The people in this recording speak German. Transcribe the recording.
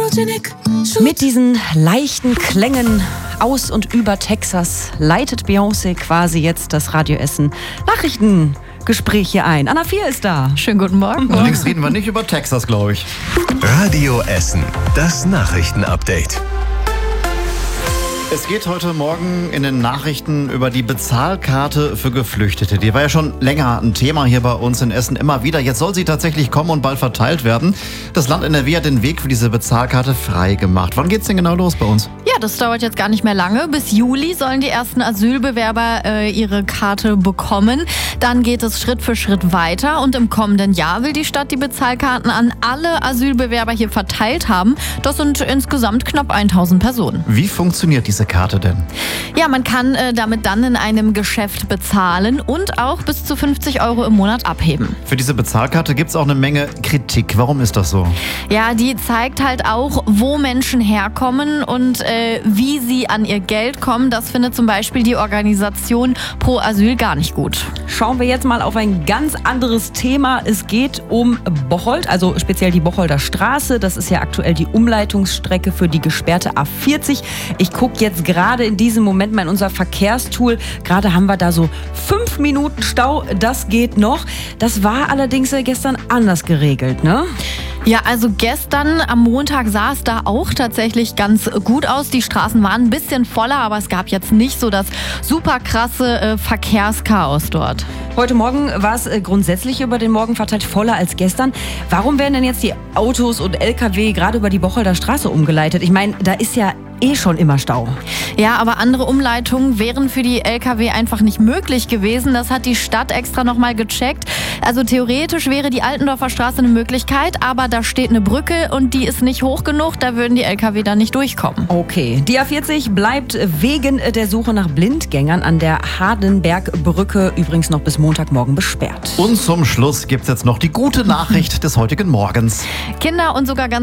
Mit diesen leichten Klängen aus und über Texas leitet Beyoncé quasi jetzt das Radio Essen Nachrichtengespräch hier ein. Anna 4 ist da. Schönen guten Morgen. Allerdings reden wir nicht über Texas, glaube ich. Radio Essen, das Nachrichtenupdate. Es geht heute Morgen in den Nachrichten über die Bezahlkarte für Geflüchtete. Die war ja schon länger ein Thema hier bei uns in Essen immer wieder. Jetzt soll sie tatsächlich kommen und bald verteilt werden. Das Land NRW hat den Weg für diese Bezahlkarte frei gemacht. Wann geht's denn genau los bei uns? Ja, das dauert jetzt gar nicht mehr lange. Bis Juli sollen die ersten Asylbewerber ihre Karte bekommen. Dann geht es Schritt für Schritt weiter. Und im kommenden Jahr will die Stadt die Bezahlkarten an alle Asylbewerber hier verteilt haben. Das sind insgesamt knapp 1000 Personen. Wie funktioniert diese Karte denn? Ja, man kann damit dann in einem Geschäft bezahlen und auch bis zu 50 € im Monat abheben. Für diese Bezahlkarte gibt es auch eine Menge Kritik. Warum ist das so? Ja, die zeigt halt auch, wo Menschen herkommen und wie sie an ihr Geld kommen. Das findet zum Beispiel die Organisation Pro Asyl gar nicht gut. Schauen wir jetzt mal auf ein ganz anderes Thema. Es geht um Bocholt, also speziell die Bocholder Straße. Das ist ja aktuell die Umleitungsstrecke für die gesperrte A40. Ich gucke jetzt gerade in diesem Moment mal in unser Verkehrstool. Gerade haben wir da so 5 Minuten Stau. Das geht noch. Das war allerdings gestern anders geregelt, ne? Ja, also gestern am Montag sah es da auch tatsächlich ganz gut aus. Die Straßen waren ein bisschen voller, aber es gab jetzt nicht so das super krasse Verkehrschaos dort. Heute Morgen war es grundsätzlich über den Morgen verteilt voller als gestern. Warum werden denn jetzt die Autos und LKW gerade über die Bocholder Straße umgeleitet? Ich meine, da ist ja schon immer Stau. Ja, aber andere Umleitungen wären für die LKW einfach nicht möglich gewesen. Das hat die Stadt extra nochmal gecheckt. Also theoretisch wäre die Altendorfer Straße eine Möglichkeit, aber da steht eine Brücke und die ist nicht hoch genug. Da würden die LKW dann nicht durchkommen. Okay, die A40 bleibt wegen der Suche nach Blindgängern an der Hardenbergbrücke übrigens noch bis Montagmorgen besperrt. Und zum Schluss gibt es jetzt noch die gute Nachricht des heutigen Morgens. Kinder und sogar ganz